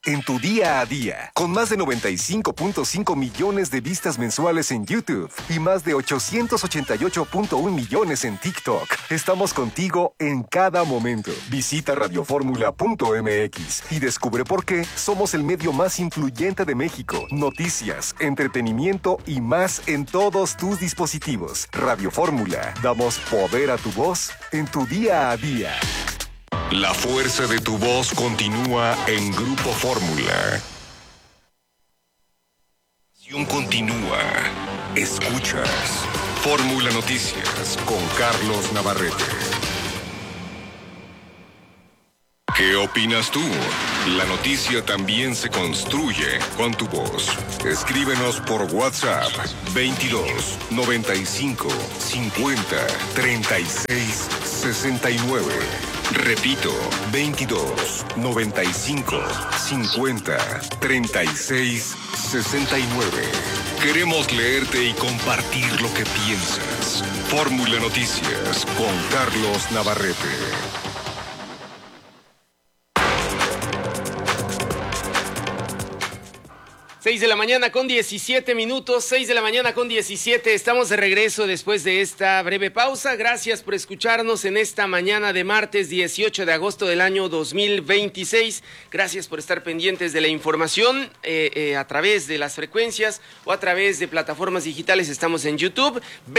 en tu día a día. Con más de 95.5 millones de vistas mensuales en YouTube y más de 888.1 millones en TikTok. Estamos contigo en cada momento. Visita radioformula.mx y descubre por qué somos el medio más influyente de México. Noticias, entretenimiento y más en todos tus dispositivos. Radio Fórmula. Damos poder a tu voz en tu día a día. La fuerza de tu voz continúa en Grupo Fórmula. Continúa. Escuchas Fórmula Noticias con Carlos Navarrete. ¿Qué opinas tú? La noticia también se construye con tu voz. Escríbenos por WhatsApp 22 95 50 36 69. Repito, 22 95 50 36 69. Queremos leerte y compartir lo que piensas. Fórmula Noticias con Carlos Navarrete. 6 de la mañana con 17 minutos, 6 de la mañana con 17, estamos de regreso después de esta breve pausa. Gracias por escucharnos en esta mañana de martes 18 de agosto del año 2026. Gracias por estar pendientes de la información a través de las frecuencias o a través de plataformas digitales. Estamos en YouTube,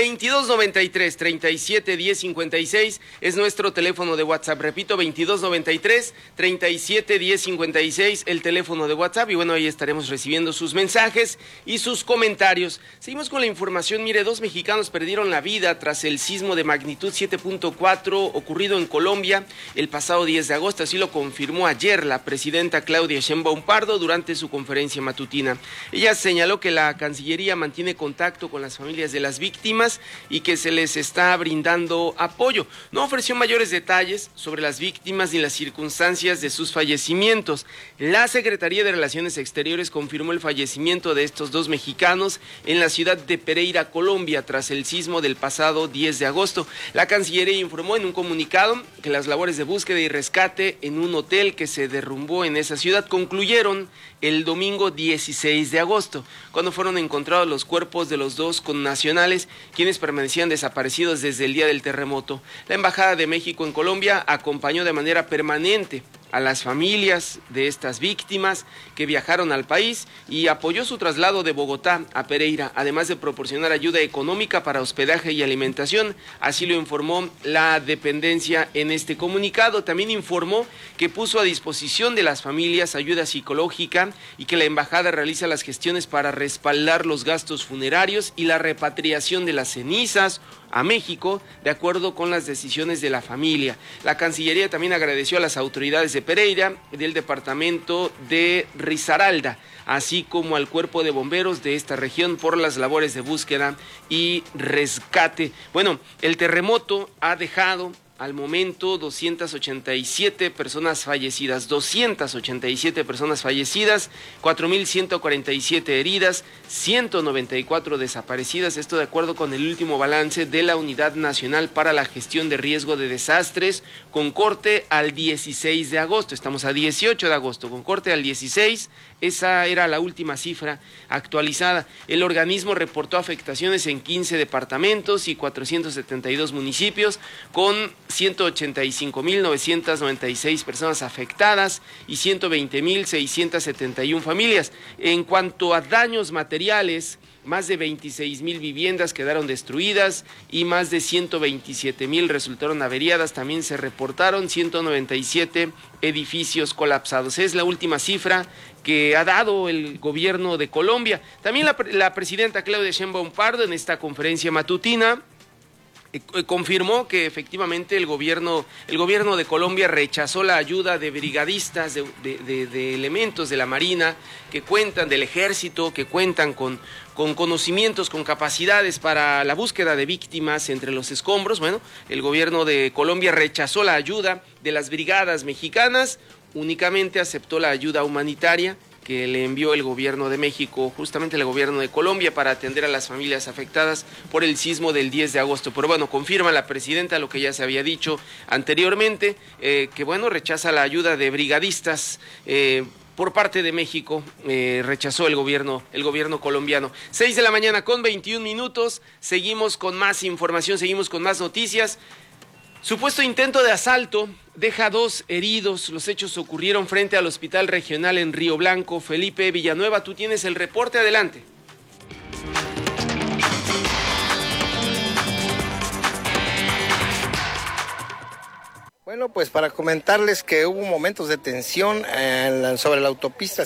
2293 37 10 56 es nuestro teléfono de WhatsApp. Repito, 2293 37 10 56, el teléfono de WhatsApp. Y bueno, ahí estaremos recibiendo sus mensajes y sus comentarios. Seguimos con la información. Mire, 2 mexicanos perdieron la vida tras el sismo de magnitud 7.4 ocurrido en Colombia el pasado 10 de agosto. Así lo confirmó ayer la presidenta Claudia Sheinbaum Pardo durante su conferencia matutina. Ella señaló que la Cancillería mantiene contacto con las familias de las víctimas y que se les está brindando apoyo. No ofreció mayores detalles sobre las víctimas ni las circunstancias de sus fallecimientos. La Secretaría de Relaciones Exteriores confirmó el fallecimiento de estos 2 mexicanos en la ciudad de Pereira, Colombia, tras el sismo del pasado 10 de agosto. La Cancillería informó en un comunicado que las labores de búsqueda y rescate en un hotel que se derrumbó en esa ciudad concluyeron el domingo 16 de agosto, cuando fueron encontrados los cuerpos de los 2 connacionales, quienes permanecían desaparecidos desde el día del terremoto. La Embajada de México en Colombia acompañó de manera permanente a las familias de estas víctimas que viajaron al país y apoyó su traslado de Bogotá a Pereira, además de proporcionar ayuda económica para hospedaje y alimentación. Así lo informó la dependencia en este comunicado. También informó que puso a disposición de las familias ayuda psicológica y que la embajada realiza las gestiones para respaldar los gastos funerarios y la repatriación de las cenizas a México, de acuerdo con las decisiones de la familia. La Cancillería también agradeció a las autoridades de Pereira, del departamento de Risaralda, así como al cuerpo de bomberos de esta región por las labores de búsqueda y rescate. Bueno, el terremoto ha dejado al momento 287 personas fallecidas, 4.147 heridas, 194 desaparecidas, esto de acuerdo con el último balance de la Unidad Nacional para la Gestión de Riesgo de Desastres, con corte al 16 de agosto, estamos a 18 de agosto, con corte al 16, esa era la última cifra actualizada. El organismo reportó afectaciones en 15 departamentos y 472 municipios, con 185.996 personas afectadas y 120.671 familias. En cuanto a daños materiales, más de 26,000 viviendas quedaron destruidas y más de 127,000 resultaron averiadas. También se reportaron 197 edificios colapsados. Es la última cifra que ha dado el gobierno de Colombia. También la presidenta Claudia Sheinbaum Pardo en esta conferencia matutina confirmó que efectivamente el gobierno de Colombia rechazó la ayuda de brigadistas, de elementos de la Marina que cuentan, del Ejército, que cuentan con conocimientos, con capacidades para la búsqueda de víctimas entre los escombros. Bueno, el gobierno de Colombia rechazó la ayuda de las brigadas mexicanas, únicamente aceptó la ayuda humanitaria que le envió el gobierno de México, justamente el gobierno de Colombia, para atender a las familias afectadas por el sismo del 10 de agosto. Pero bueno, confirma la presidenta lo que ya se había dicho anteriormente, que bueno, rechaza la ayuda de brigadistas por parte de México, rechazó el gobierno colombiano. 6 de la mañana con 21 minutos, seguimos con más información, seguimos con más noticias. Supuesto intento de asalto deja 2 heridos. Los hechos ocurrieron frente al Hospital Regional en Río Blanco. Felipe Villanueva, tú tienes el reporte, adelante. Bueno, pues para comentarles que hubo momentos de tensión sobre la autopista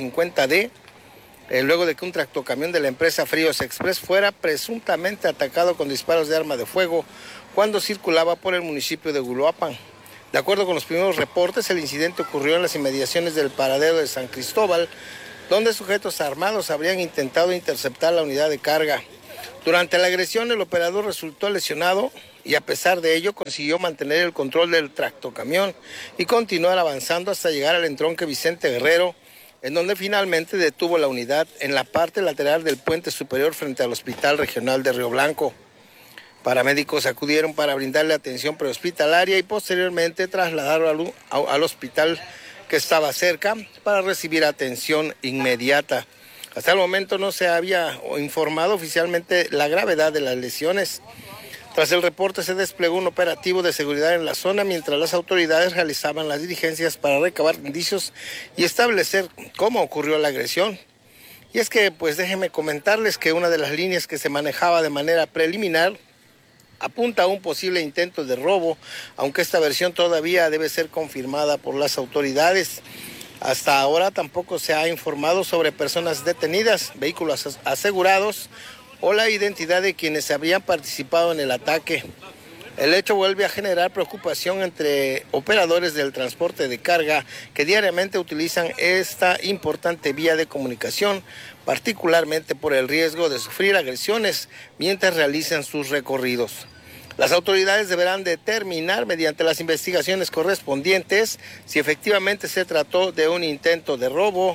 150D, luego de que un tractocamión de la empresa Fríos Express fuera presuntamente atacado con disparos de arma de fuego cuando circulaba por el municipio de Guluapan. De acuerdo con los primeros reportes, el incidente ocurrió en las inmediaciones del paradero de San Cristóbal, donde sujetos armados habrían intentado interceptar la unidad de carga. Durante la agresión, el operador resultó lesionado y a pesar de ello consiguió mantener el control del tractocamión y continuar avanzando hasta llegar al entronque Vicente Guerrero, en donde finalmente detuvo la unidad en la parte lateral del puente superior frente al Hospital Regional de Río Blanco. Paramédicos acudieron para brindarle atención prehospitalaria y posteriormente trasladaron al hospital que estaba cerca para recibir atención inmediata. Hasta el momento no se había informado oficialmente la gravedad de las lesiones. Tras el reporte se desplegó un operativo de seguridad en la zona mientras las autoridades realizaban las diligencias para recabar indicios y establecer cómo ocurrió la agresión. Y es que, pues déjenme comentarles que una de las líneas que se manejaba de manera preliminar apunta a un posible intento de robo, aunque esta versión todavía debe ser confirmada por las autoridades. Hasta ahora tampoco se ha informado sobre personas detenidas, vehículos asegurados o la identidad de quienes habrían participado en el ataque. El hecho vuelve a generar preocupación entre operadores del transporte de carga que diariamente utilizan esta importante vía de comunicación, particularmente por el riesgo de sufrir agresiones mientras realizan sus recorridos. Las autoridades deberán determinar mediante las investigaciones correspondientes si efectivamente se trató de un intento de robo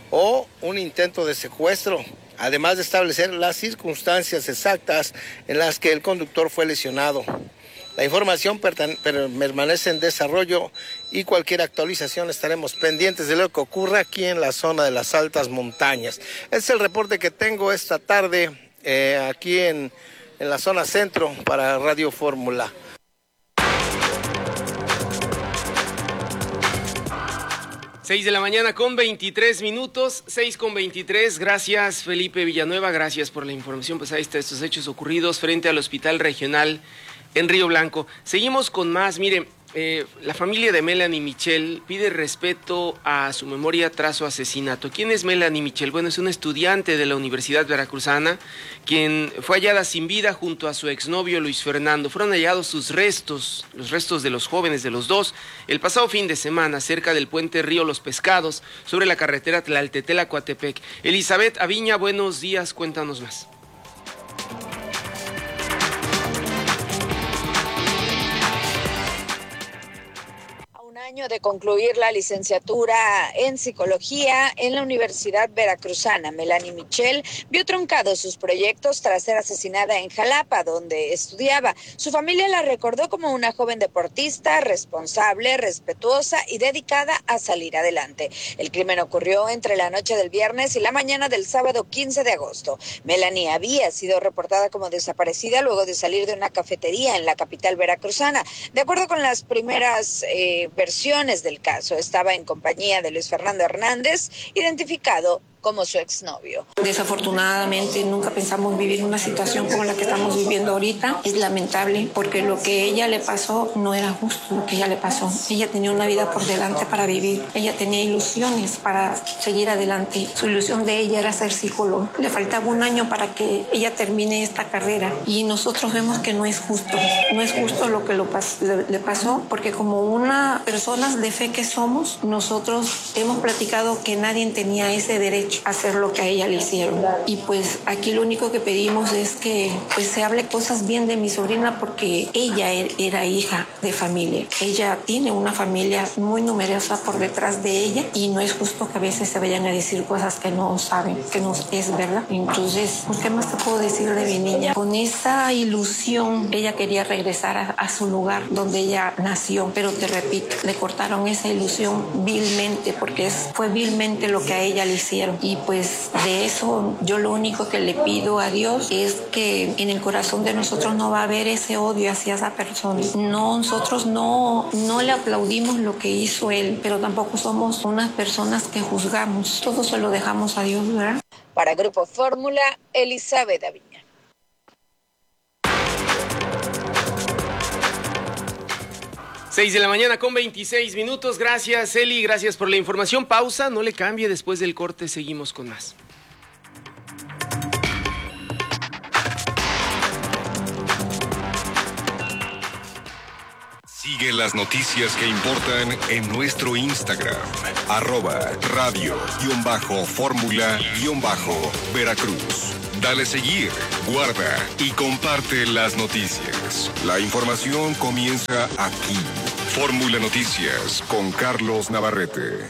o un intento de secuestro, además de establecer las circunstancias exactas en las que el conductor fue lesionado. La información permanece en desarrollo y cualquier actualización estaremos pendientes de lo que ocurra aquí en la zona de las altas montañas. Este es el reporte que tengo esta tarde aquí en la zona centro para Radio Fórmula. 6 de la mañana con 23 minutos, 6 con 23. Gracias, Felipe Villanueva, gracias por la información. Pues ahí están estos hechos ocurridos frente al Hospital Regional en Río Blanco. Seguimos con más. Mire, la familia de Melanie Michel pide respeto a su memoria tras su asesinato. ¿Quién es Melanie Michel? Bueno, es una estudiante de la Universidad Veracruzana, quien fue hallada sin vida junto a su exnovio Luis Fernando. Fueron hallados sus restos, los restos de los jóvenes de los dos, el pasado fin de semana cerca del puente Río Los Pescados, sobre la carretera Tlaltetela-Coatepec. Elizabeth Aviña, buenos días, cuéntanos más. Año de concluir la licenciatura en psicología en la Universidad Veracruzana, Melanie Michel vio truncados sus proyectos tras ser asesinada en Jalapa, donde estudiaba. Su familia la recordó como una joven deportista, responsable, respetuosa y dedicada a salir adelante. El crimen ocurrió entre la noche del viernes y la mañana del sábado 15 de agosto. Melanie había sido reportada como desaparecida luego de salir de una cafetería en la capital veracruzana. De acuerdo con las primeras versiones del caso, estaba en compañía de Luis Fernando Hernández, identificado como su exnovio. Desafortunadamente nunca pensamos vivir una situación como la que estamos viviendo ahorita. Es lamentable porque lo que ella le pasó no era justo lo que ella le pasó. Ella tenía una vida por delante para vivir. Ella tenía ilusiones para seguir adelante. Su ilusión de ella era ser psicólogo. Le faltaba un año para que ella termine esta carrera y nosotros vemos que no es justo. No es justo lo que le pasó porque como una personas de fe que somos, nosotros hemos platicado que nadie tenía ese derecho derecho a hacer lo que a ella le hicieron. Y pues aquí lo único que pedimos es que pues se hable cosas bien de mi sobrina, porque ella era hija de familia. Ella tiene una familia muy numerosa por detrás de ella y no es justo que a veces se vayan a decir cosas que no saben, que no es verdad. Entonces, ¿qué más te puedo decir de mi niña? Con esa ilusión, ella quería regresar a su lugar donde ella nació, pero te repito, le cortaron esa ilusión vilmente, porque fue vilmente lo que a ella le hicieron. Y pues de eso yo lo único que le pido a Dios es que en el corazón de nosotros no va a haber ese odio hacia esa persona. No, nosotros no le aplaudimos lo que hizo él, pero tampoco somos unas personas que juzgamos. Todo se lo dejamos a Dios, ¿verdad? Para Grupo Fórmula, Elizabeth Aviña. 6:26 a.m. Gracias, Eli, gracias por la información. Pausa, no le cambie, después del corte seguimos con más. Sigue las noticias que importan en nuestro Instagram, @radio_fórmula_Veracruz. Dale seguir, guarda y comparte las noticias. La información comienza aquí. Fórmula Noticias con Carlos Navarrete.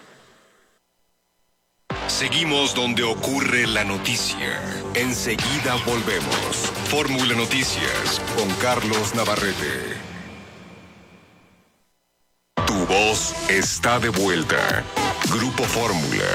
Seguimos donde ocurre la noticia. Enseguida volvemos. Fórmula Noticias con Carlos Navarrete. Tu voz está de vuelta. Grupo Fórmula.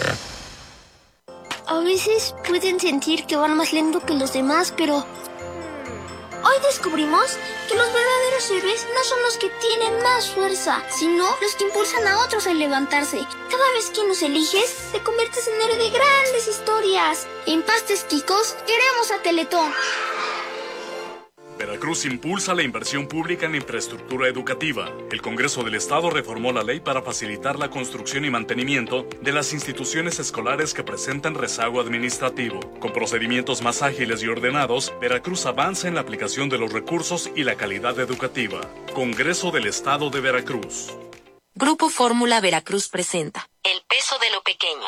A veces pueden sentir que van más lento que los demás, pero hoy descubrimos que los verdaderos héroes no son los que tienen más fuerza, sino los que impulsan a otros a levantarse. Cada vez que nos eliges, te conviertes en héroe de grandes historias. En Pastes Quicos, queremos a Teletón. Veracruz impulsa la inversión pública en infraestructura educativa. El Congreso del Estado reformó la ley para facilitar la construcción y mantenimiento de las instituciones escolares que presentan rezago administrativo. Con procedimientos más ágiles y ordenados, Veracruz avanza en la aplicación de los recursos y la calidad educativa. Congreso del Estado de Veracruz. Grupo Fórmula Veracruz presenta El peso de lo pequeño.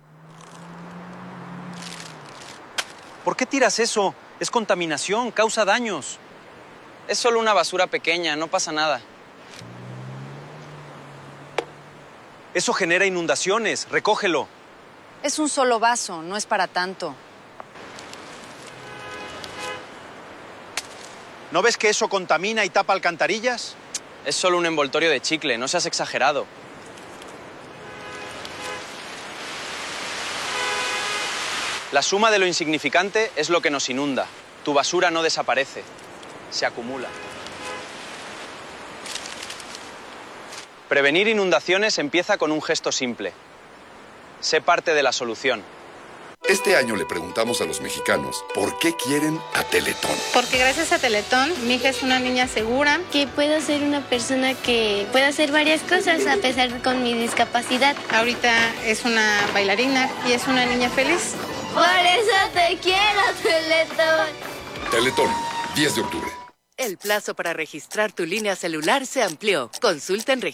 ¿Por qué tiras eso? Es contaminación, causa daños. Es solo una basura pequeña, no pasa nada. Eso genera inundaciones, recógelo. Es un solo vaso, no es para tanto. ¿No ves que eso contamina y tapa alcantarillas? Es solo un envoltorio de chicle, no seas exagerado. La suma de lo insignificante es lo que nos inunda. Tu basura no desaparece, se acumula. Prevenir inundaciones empieza con un gesto simple. Sé parte de la solución. Este año le preguntamos a los mexicanos por qué quieren a Teletón. Porque gracias a Teletón, mi hija es una niña segura. Que puedo ser una persona que pueda hacer varias cosas a pesar con mi discapacidad. Ahorita es una bailarina y es una niña feliz. Por eso te quiero, Teletón. Teletón, 10 de octubre. El plazo para registrar tu línea celular se amplió. Consulta en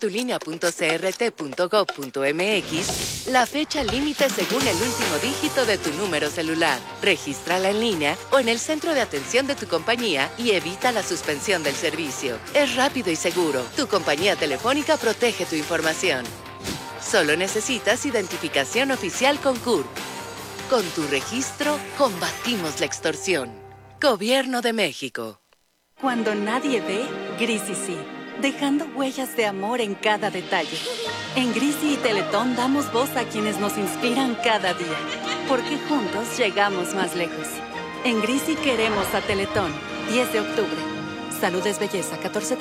registratulínea.crt.gov.mx la fecha límite según el último dígito de tu número celular. Regístrala en línea o en el centro de atención de tu compañía y evita la suspensión del servicio. Es rápido y seguro. Tu compañía telefónica protege tu información. Solo necesitas identificación oficial con CURP. Con tu registro, combatimos la extorsión. Gobierno de México. Cuando nadie ve, Grisi sí, dejando huellas de amor en cada detalle. En Grisi y Teletón damos voz a quienes nos inspiran cada día, porque juntos llegamos más lejos. En Grisi queremos a Teletón, 10 de octubre. Salud es belleza,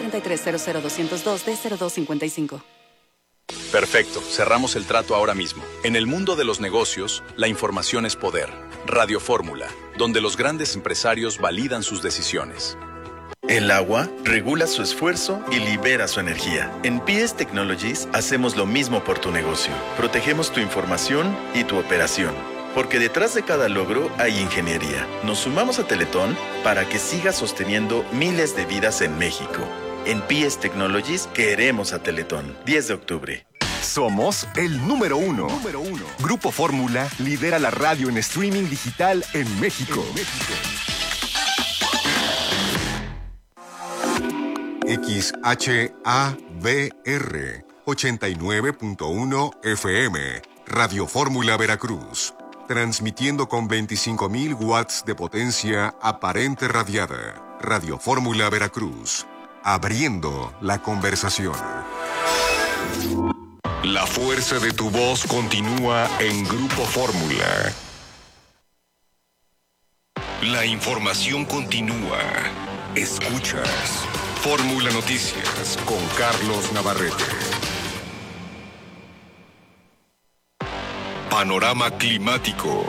1433-00202-D0255. Perfecto, cerramos el trato ahora mismo. En el mundo de los negocios, la información es poder. Radio Fórmula, donde los grandes empresarios validan sus decisiones. El agua regula su esfuerzo y libera su energía. En PS Technologies hacemos lo mismo por tu negocio. Protegemos tu información y tu operación. Porque detrás de cada logro hay ingeniería. Nos sumamos a Teletón para que siga sosteniendo miles de vidas en México. En PS Technologies queremos a Teletón. 10 de octubre. Somos el número uno. Grupo Fórmula lidera la radio en streaming digital en México. XHABR 89.1 FM, Radio Fórmula Veracruz, transmitiendo con 25,000 watts de potencia aparente radiada. Radio Fórmula Veracruz, abriendo la conversación. La fuerza de tu voz continúa en Grupo Fórmula. La información continúa. Escuchas Fórmula Noticias con Carlos Navarrete. Panorama climático.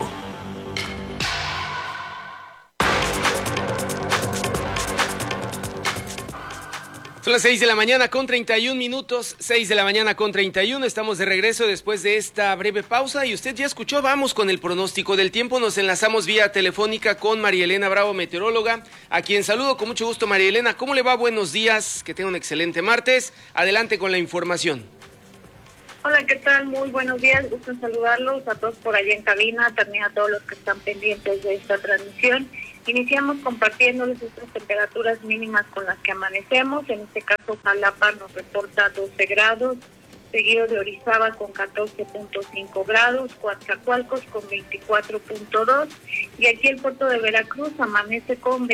Son las 6 de la mañana con 31 minutos, 6 de la mañana con 31, estamos de regreso después de esta breve pausa y usted ya escuchó, vamos con el pronóstico del tiempo, nos enlazamos vía telefónica con María Elena Bravo, meteoróloga, a quien saludo con mucho gusto. María Elena, ¿cómo le va? Buenos días, que tenga un excelente martes, adelante con la información. Hola, ¿qué tal? Muy buenos días, gusto en saludarlos a todos por allá en cabina, también a todos los que están pendientes de esta transmisión. Iniciamos compartiéndoles estas temperaturas mínimas con las que amanecemos. En este caso, Jalapa nos reporta 12 grados, seguido de Orizaba con 14.5 grados, Coatzacoalcos con 24.2 y aquí el puerto de Veracruz amanece con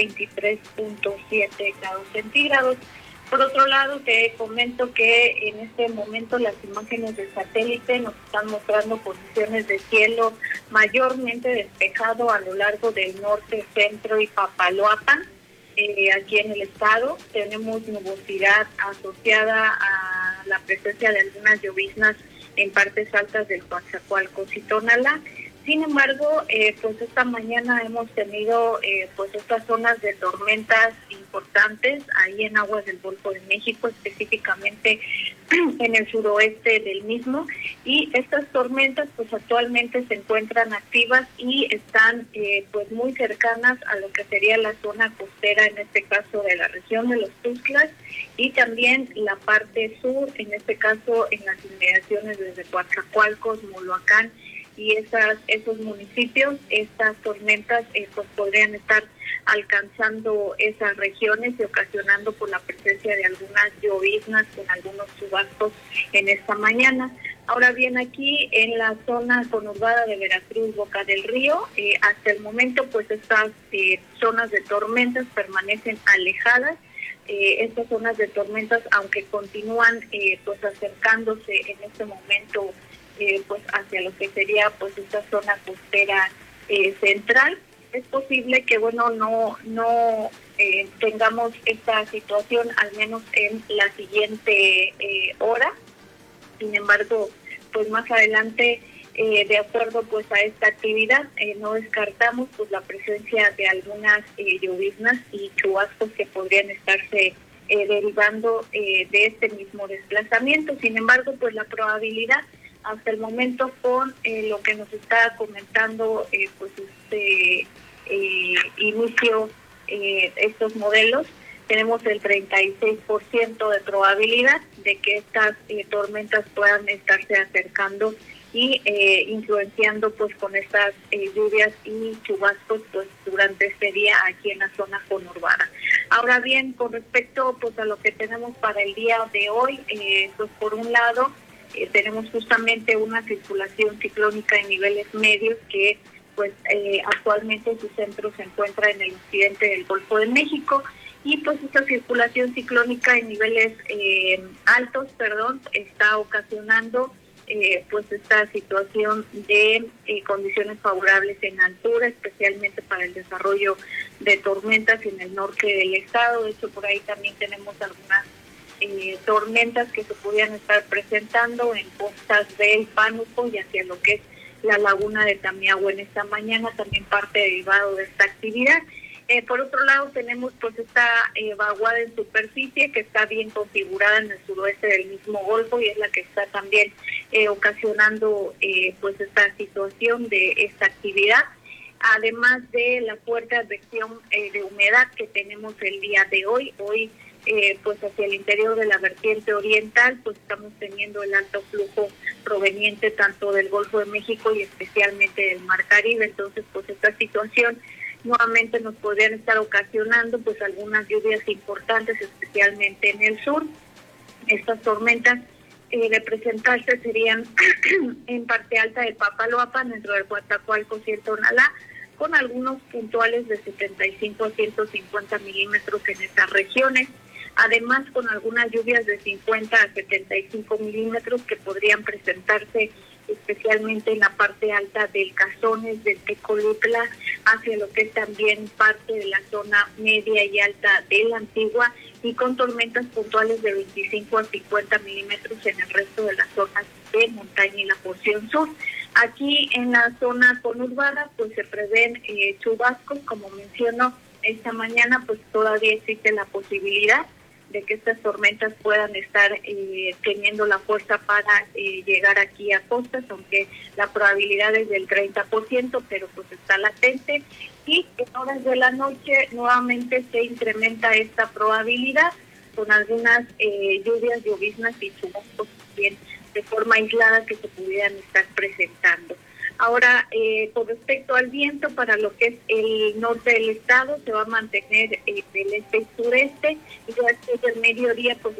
23.7 grados centígrados. Por otro lado, te comento que en este momento las imágenes del satélite nos están mostrando condiciones de cielo mayormente despejado a lo largo del norte, centro y Papaloapan. Aquí en el estado tenemos nubosidad asociada a la presencia de algunas lloviznas en partes altas del Coatzacoalcos y Tonalá. Sin embargo, pues esta mañana hemos tenido pues estas zonas de tormentas importantes ahí en aguas del Golfo de México, específicamente en el suroeste del mismo, y estas tormentas pues actualmente se encuentran activas y están pues muy cercanas a lo que sería la zona costera, en este caso de la región de los Tuxtlas, y también la parte sur, en este caso en las inmediaciones desde Coatzacoalcos, Moloacán, y esos municipios, estas tormentas pues podrían estar alcanzando esas regiones y ocasionando por la presencia de algunas lloviznas con algunos chubascos en esta mañana. Ahora bien, aquí en la zona conurbada de Veracruz, Boca del Río, hasta el momento pues estas zonas de tormentas permanecen alejadas. Estas zonas de tormentas, aunque continúan pues acercándose en este momento pues hacia lo que sería pues esta zona costera central, es posible que no tengamos esta situación al menos en la siguiente hora. Sin embargo, pues más adelante, de acuerdo pues a esta actividad, no descartamos pues la presencia de algunas lloviznas y chubascos que podrían estarse derivando de este mismo desplazamiento. Sin embargo, pues la probabilidad hasta el momento con lo que nos está comentando pues inicio estos modelos, tenemos el 36% de probabilidad de que estas tormentas puedan estarse acercando y influenciando pues con estas lluvias y chubascos pues durante este día aquí en la zona conurbada. Ahora bien, con respecto pues a lo que tenemos para el día de hoy, pues por un lado tenemos justamente una circulación ciclónica en niveles medios que pues actualmente su centro se encuentra en el occidente del Golfo de México, y pues esta circulación ciclónica en niveles altos, está ocasionando pues esta situación de condiciones favorables en altura, especialmente para el desarrollo de tormentas en el norte del estado. De hecho, por ahí también tenemos algunas tormentas que se podrían estar presentando en costas del Pánuco y hacia lo que es la laguna de Tamiahua en esta mañana, también parte derivado de esta actividad. Por otro lado, tenemos pues esta vaguada en superficie que está bien configurada en el suroeste del mismo Golfo y es la que está también ocasionando pues esta situación de esta actividad, además de la fuerte advección de humedad que tenemos el día de hoy. Hoy pues hacia el interior de la vertiente oriental, pues estamos teniendo el alto flujo proveniente tanto del Golfo de México y especialmente del Mar Caribe. Entonces, pues esta situación nuevamente nos podrían estar ocasionando pues algunas lluvias importantes, especialmente en el sur. Estas tormentas de presentarse serían en parte alta de Papaloapan, dentro del Coatzacoalcos y el Tonalá, con algunos puntuales de 75 a 150 milímetros en estas regiones. Además, con algunas lluvias de 50 a 75 milímetros que podrían presentarse especialmente en la parte alta del Cazones, del Tecolutla, hacia lo que es también parte de la zona media y alta de la Antigua, y con tormentas puntuales de 25 a 50 milímetros en el resto de las zonas de montaña y la porción sur. Aquí en la zona conurbada pues se prevén chubascos, como menciono esta mañana, pues todavía existe la posibilidad de que estas tormentas puedan estar teniendo la fuerza para llegar aquí a costas, aunque la probabilidad es del 30%, pero pues está latente, y en horas de la noche nuevamente se incrementa esta probabilidad con algunas lluvias, lloviznas y chubascos también de forma aislada que se pudieran estar presentando. Ahora, con respecto al viento, para lo que es el norte del estado, se va a mantener del este y sureste, y ya después del mediodía, pues